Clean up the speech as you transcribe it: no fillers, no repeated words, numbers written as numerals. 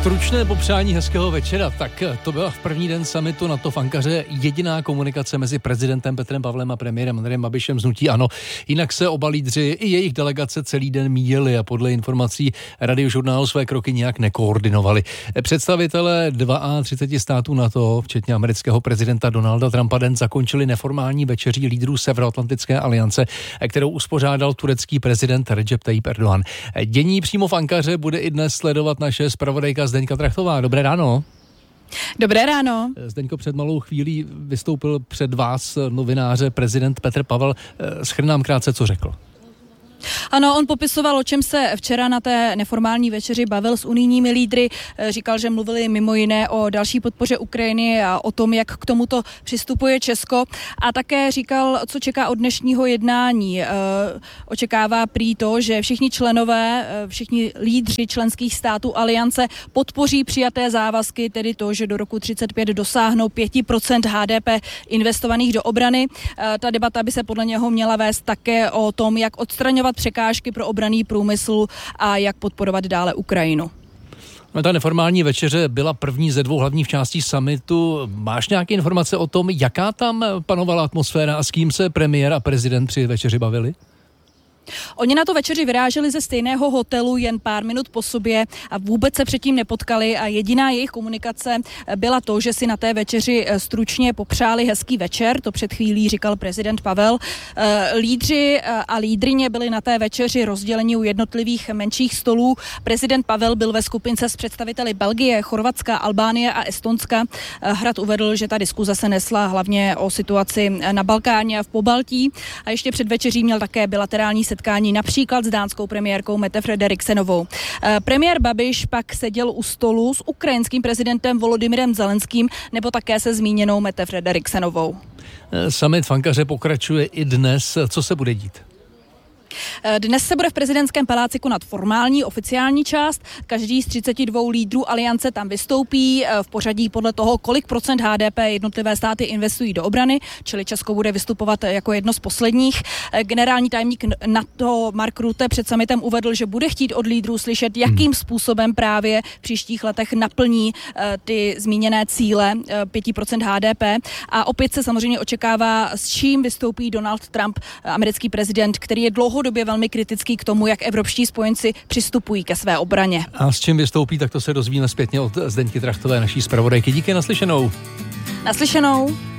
Stručné popřání hezkého večera, tak to byla v první den summitu NATO v Ankaře jediná komunikace mezi prezidentem Petrem Pavlem a premiérem Andrejem Babišem z hnutí ANO. Jinak se oba lídři i jejich delegace celý den míjeli a podle informací Radiožurnálu své kroky nějak nekoordinovali. Představitelé 32 států NATO, včetně amerického prezidenta Donalda Trumpa, den zakončili neformální večeří lídrů Severoatlantické aliance, kterou uspořádal turecký prezident Recep Tayyip Erdogan. Dění přímo v Ankaře bude i dnes sledovat naše zpravodajka Zdeňka Trachtová. Dobré ráno. Dobré ráno. Zdeňko, před malou chvílí vystoupil před vás novináře prezident Petr Pavel. Shrň nám krátce, co řekl. Ano, on popisoval, o čem se včera na té neformální večeři bavil s unijními lídry. Říkal, že mluvili mimo jiné o další podpoře Ukrajiny a o tom, jak k tomuto přistupuje Česko. A také říkal, co čeká od dnešního jednání. Očekává prý to, že všichni členové, všichni lídři členských států aliance podpoří přijaté závazky, tedy to, že do roku 2035 dosáhnou 5% HDP investovaných do obrany. Ta debata by se podle něho měla vést také o tom, jak odstraňovat překážky pro obranný průmysl a jak podporovat dále Ukrajinu. Ta neformální večeře byla první ze dvou hlavních částí summitu. Máš nějaké informace o tom, jaká tam panovala atmosféra a s kým se premiér a prezident při večeři bavili? Oni na to večeři vyráželi ze stejného hotelu jen pár minut po sobě a vůbec se předtím nepotkali a jediná jejich komunikace byla to, že si na té večeři stručně popřáli hezký večer, to před chvílí říkal prezident Pavel. Lídři a lídryně byli na té večeři rozděleni u jednotlivých menších stolů. Prezident Pavel byl ve skupince s představiteli Belgie, Chorvatska, Albánie a Estonska. Hrad uvedl, že ta diskuze se nesla hlavně o situaci na Balkáně a v Pobaltí a ještě před večeří měl také bilaterální setkání například s dánskou premiérkou Mette Frederiksenovou. Premiér Babiš pak seděl u stolu s ukrajinským prezidentem Volodymyrem Zelenským nebo také se zmíněnou Mette Frederiksenovou. Summit v Ankaře pokračuje i dnes. Co se bude dít? Dnes se bude v prezidentském paláci konat formální oficiální část. Každý z 32 lídrů aliance tam vystoupí v pořadí podle toho, kolik procent HDP jednotlivé státy investují do obrany, čili Česko bude vystupovat jako jedno z posledních. Generální tajemník NATO Mark Rutte před summitem uvedl, že bude chtít od lídrů slyšet, jakým způsobem právě v příštích letech naplní ty zmíněné cíle 5% HDP. A opět se samozřejmě očekává, s čím vystoupí Donald Trump, americký prezident, který je dlouhodobě velmi kritický k tomu, jak evropští spojenci přistupují ke své obraně. A s čím vystoupí, tak to se dozvíme zpětně od Zdeňky Trachtové, naší zpravodajky. Díky, naslyšenou. Naslyšenou.